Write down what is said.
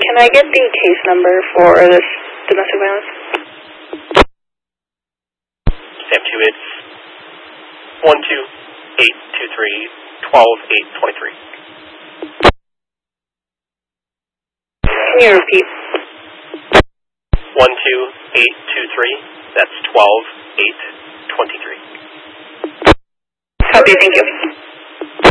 Can I get the case number for this domestic violence? Sam 2, it's 12823-12-823. Can you repeat? 12823, that's 12-823. Copy, thank you.